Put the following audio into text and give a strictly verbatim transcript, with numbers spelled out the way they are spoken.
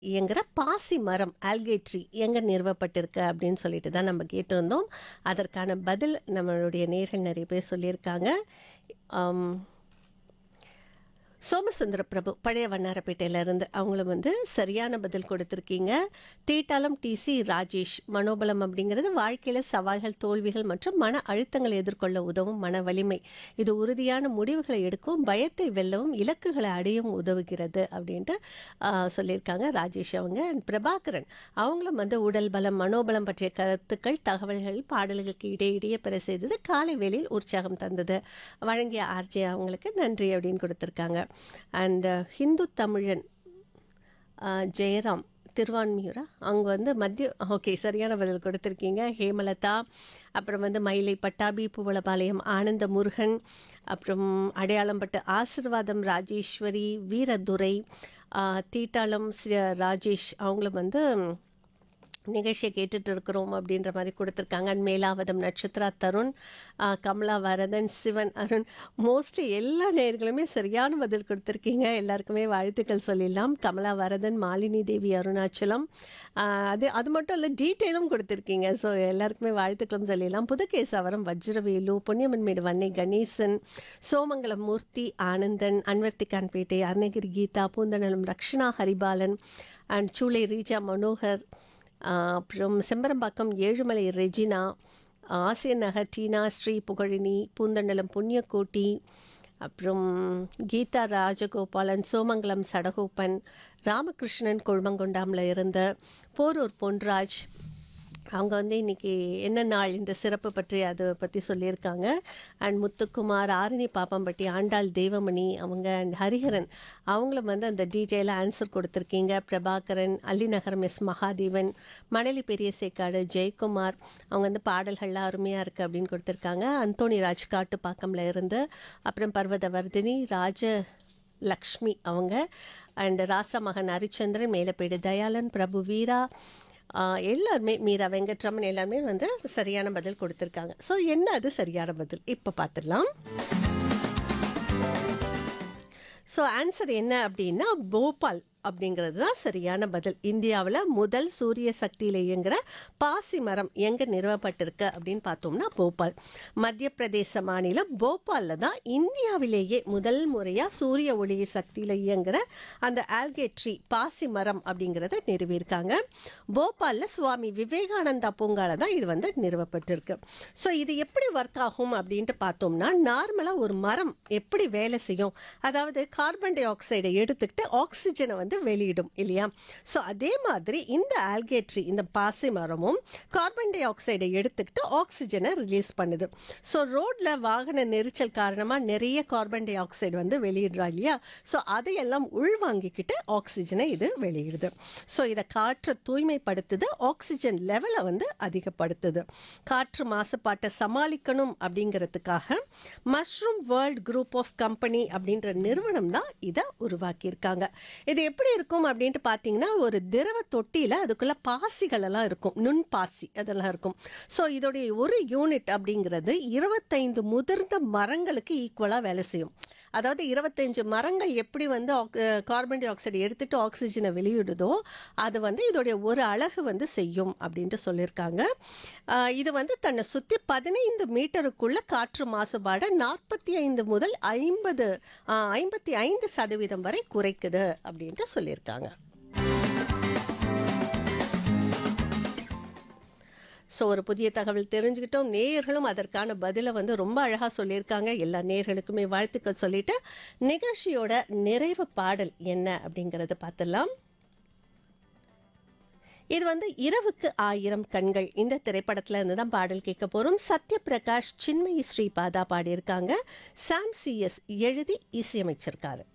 இயங்குற பாசி மரம் ஆல்கேட்ரி எங்கே நிறுவப்பட்டிருக்கு அப்படின்னு சொல்லிட்டு தான் நம்ம கேட்டிருந்தோம். அதற்கான பதில் நம்மளுடைய நேர்கள் நிறைய பேர் சொல்லியிருக்காங்க. ஆம், சோமசுந்தர பிரபு பழைய வண்ணாரப்பேட்டையிலேருந்து அவங்களும் வந்து சரியான பதில் கொடுத்துருக்கீங்க. தீட்டாளம் டிசி ராஜேஷ், மனோபலம் அப்படிங்கிறது வாழ்க்கையில் சவால்கள், தோல்விகள் மற்றும் மன அழுத்தங்களை எதிர்கொள்ள உதவும் மன வலிமை. இது உறுதியான முடிவுகளை எடுக்கவும் பயத்தை வெல்லவும் இலக்குகளை அடையவும் உதவுகிறது அப்படின்ட்டு ஆ, சொல்லியிருக்காங்க ராஜேஷ் அவங்க. And பிரபாகரன் அவங்களும் வந்து உடல் பலம், மனோபலம் பற்றிய கருத்துக்கள், தகவல்கள், பாடல்களுக்கு இடையிடையே பெற செய்தது காலை வேளையில் உற்சாகம் தந்தது. வழங்கிய ஆர்ஜே அவங்களுக்கு நன்றி அப்படின்னு கொடுத்துருக்காங்க. அண்ட் ஹிந்து தமிழன் அஹ், ஜெயராம் திருவான்மியூரா அவங்க வந்து மத்திய ஓகே சரியான பதில் கொடுத்துருக்கீங்க. ஹேமலதா, அப்புறம் வந்து மயிலை பட்டாபி, பூவலபாளையம் ஆனந்த முருகன், அப்புறம் அடையாளம்பட்டு ஆசிர்வாதம் ராஜேஸ்வரி, வீரதுரை, அஹ், தீட்டாளம் ஸ்ரீ ராஜேஷ் அவங்களும் வந்து நிகழ்ச்சியை கேட்டுட்டு இருக்கிறோம் அப்படின்ற மாதிரி கொடுத்துருக்காங்க. And மேலாவதம் Nakshatra Tarun, ah, Kamala Varadhan, Sivan Arun, mostly எல்லா நேயர்களுமே சரியான பதில் கொடுத்துருக்கீங்க. எல்லாருக்குமே வாழ்த்துக்கள் சொல்லிடலாம். கமலா வரதன், மாலினி தேவி அருணாச்சலம், ஆ, அது அது மட்டும் இல்லை டீட்டெயிலும் கொடுத்துருக்கீங்க. ஸோ எல்லாருக்குமே வாழ்த்துக்களும் சொல்லிடலாம். புதுகேசவரம் வஜ்ரவேலு, பொன்னியம்மன்மேடு வன்னை கணேசன், சோமங்கலம் மூர்த்தி ஆனந்தன், அன்வர்த்திகான்பேட்டை அருணகிரி கீதா, பூந்தனலம் ரக்ஷனா ஹரிபாலன், அண்ட் சூளை ரீஜா மனோகர், ஆஹ் அப்புறம் செம்பரம்பாக்கம் ஏழுமலை ரெஜினா, ஆசிய நகர் டீனா ஸ்ரீ புகழினி, பூந்தண்டலம் புண்ணியக்கோட்டி, அப்புறம் கீதா ராஜகோபாலன், சோமங்கலம் சடகோப்பன், ராமகிருஷ்ணன் கொழுமங்கொண்டாமில் இருந்த போரூர் பொன்ராஜ் அவங்க வந்து இன்றைக்கி என்ன நாள் இந்த சிறப்பு பற்றி அதை பற்றி சொல்லியிருக்காங்க. அண்ட் முத்துக்குமார், ஆரணி பாப்பம்பட்டி, ஆண்டாள் தேவமணி அவங்க, அண்ட் ஹரிஹரன் அவங்களும் வந்து அந்த டீட்டெயிலாக ஆன்சர் கொடுத்துருக்கீங்க. பிரபாகரன், அல்லிநகரம் எஸ் மகாதேவன், மணலி பெரிய சேக்காடு ஜெயக்குமார் அவங்க வந்து பாடல்கள்லாம் அருமையாக இருக்குது அப்படின்னு கொடுத்துருக்காங்க. அந்தோணி ராஜ் காட்டுப்பாக்கம்ல இருந்து, அப்புறம் பர்வதவர்தினி, ராஜ லக்ஷ்மி அவங்க, அண்ட் ராசா மகன் ஹரிச்சந்திரன், மேலப்பேடு தயாளன், பிரபு வீரா, ஆஹ் எல்லாருமே மீரா வெங்கட்ராமன் எல்லாருமே வந்து சரியான பதில் கொடுத்துருக்காங்க. ஸோ என்ன அது சரியான பதில் இப்போ பார்த்துடலாம். ஸோ ஆன்சர் என்ன அப்படின்னா போபால் அப்படிங்கிறது தான் சரியான பதில். இந்தியாவில் முதல் சூரிய சக்தியில் இயங்குகிற பாசி மரம் எங்கே நிறுவப்பட்டிருக்கு அப்படின்னு பார்த்தோம்னா போபால், மத்திய பிரதேச மாநிலம் போபாலில் தான் இந்தியாவிலேயே முதல் முறையாக சூரிய ஒளி சக்தியில் இயங்குகிற அந்த ஆல்கேட்ரி பாசி மரம் அப்படிங்கிறத நிறுவியிருக்காங்க. போபாலில் சுவாமி விவேகானந்தா பூங்காவில் தான் இது வந்து நிறுவப்பட்டிருக்கு. ஸோ இது எப்படி ஒர்க் ஆகும் அப்படின்ட்டு பார்த்தோம்னா, நார்மலாக ஒரு மரம் எப்படி வேலை செய்யும், அதாவது கார்பன் டை ஆக்சைடை எடுத்துக்கிட்டு ஆக்சிஜனை வந்து வெளியிடும் இல்லையா. ஸோ அதே மாதிரி இந்த ஆல்கேட்ரி இந்த பாசி மரமும் கார்பன் டை ஆக்சைடை எடுத்துக்கிட்டு ஆக்சிஜனை ரிலீஸ் பண்ணுது. ஸோ ரோட்ல வாகன நெரிச்சல் காரணமாக நிறைய கார்பன் டை ஆக்சைடு வந்து வெளியிடுறா இல்லையா. ஸோ அதையெல்லாம் உள்வாங்கிக்கிட்டு ஆக்சிஜனை இது வெளியிடுது. ஸோ இதை காற்றை தூய்மைப்படுத்துது, ஆக்சிஜன் லெவலை வந்து அதிகப்படுத்துது. காற்று மாசுபாட்டை சமாளிக்கணும் அப்படிங்கிறதுக்காக mushroom world group of company அப்படின்ற நிறுவனம் தான் இதை உருவாக்கியிருக்காங்க. இது எப்படி இருக்கும் அப்படின்ட்டு பார்த்தீங்கன்னா, ஒரு திரவ தொட்டியில் அதுக்குள்ள பாசிகள் எல்லாம் இருக்கும், நுண் பாசி அதெல்லாம் இருக்கும். ஸோ இதோடைய ஒரு யூனிட் அப்படிங்கிறது இருபத்தைந்து முதிர்ந்த மரங்களுக்கு ஈக்குவலாக வேலை செய்யும். அதாவது இருபத்தஞ்சு மரங்கள் எப்படி வந்து கார்பன் டை ஆக்சைடு எடுத்துட்டு ஆக்சிஜனை வெளியிடுதோ அது வந்து இதோடைய ஒரு அலகு வந்து செய்யும் அப்படின்ட்டு சொல்லியிருக்காங்க. ஆஹ் இது வந்து தன்னை சுற்றி பதினைந்து மீட்டருக்குள்ள காற்று மாசுபாடை நாற்பத்தி ஐந்து முதல் ஐம்பது ஐம்பத்தி ஐந்து சதவீதம் வரை குறைக்குது அப்படின்ட்டு சொல்லியிருக்காங்க. ஸோ ஒரு புதிய தகவல் தெரிஞ்சுக்கிட்டோம். நேயர்களும் அதற்கான பதிலை வந்து ரொம்ப அழகாக சொல்லியிருக்காங்க. எல்லா நேயர்களுக்குமே வாழ்த்துக்கள் சொல்லிட்டு நிகழ்ச்சியோட நிறைவு பாடல் என்ன அப்படிங்கிறத பார்த்துடலாம். இது வந்து இரவுக்கு ஆயிரம் கண்கள் இந்த திரைப்படத்தில் இருந்து தான் பாடல் கேட்க போகிறோம். சத்யபிரகாஷ், சின்மயி ஸ்ரீபாதா பாடியிருக்காங்க. சாம் சிஎஸ் எழுதி இசையமைச்சிருக்காரு.